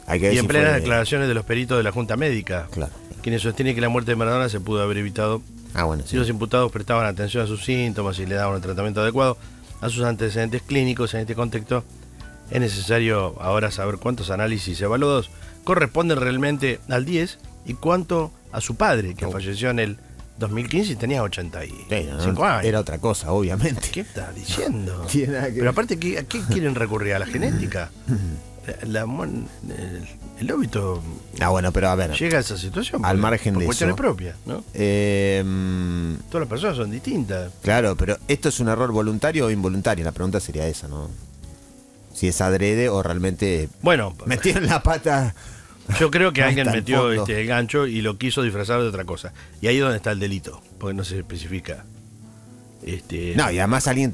Hay que ver Y en si plenas fue- declaraciones de los peritos de la Junta Médica, Claro. quienes sostienen que la muerte de Maradona se pudo haber evitado Bueno, si sí. los imputados prestaban atención a sus síntomas y le daban un tratamiento adecuado a sus antecedentes clínicos. En este contexto es necesario ahora saber cuántos análisis evaluados corresponden realmente al 10 y cuánto a su padre, que falleció en el 2015 y tenía 85 Sí, no, años. era otra cosa, obviamente. ¿Qué estás diciendo? Tiene nada que Pero ver. aparte, ¿a qué quieren recurrir? ¿A la genética? El óbito Bueno, pero a ver. llega a esa situación Al porque- margen por de cuestiones eso. propias, ¿no? Todas las personas son distintas. Claro, pero ¿esto es un error voluntario o involuntario? La pregunta sería esa, ¿no? Si es adrede o realmente Bueno, metieron la pata. yo creo que alguien hasta el metió fondo. el gancho y lo quiso disfrazar de otra cosa. Y ahí es donde está el delito, porque no se especifica. No, y además alguien